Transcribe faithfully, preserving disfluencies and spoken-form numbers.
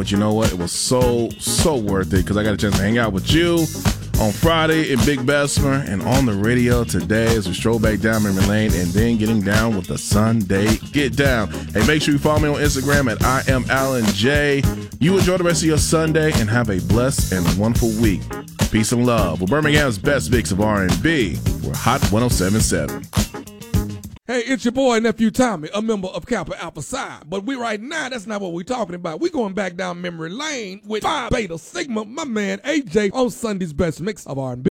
but you know what? It was so, so worth it because I got a chance to hang out with you on Friday in Big Bessemer and on the radio today as we stroll back down memory lane and then getting down with the Sunday Get Down. Hey, make sure you follow me on Instagram at I am Alan J. You enjoy the rest of your Sunday and have a blessed and wonderful week. Peace and love. With Birmingham's best mix of R and B, we're Hot one oh seven point seven. Hey, it's your boy, Nephew Tommy, a member of Kappa Alpha Psi. But we right now, that's not what we're talking about. We're going back down memory lane with Phi Beta Sigma, my man A J, on Sunday's best mix of R and B.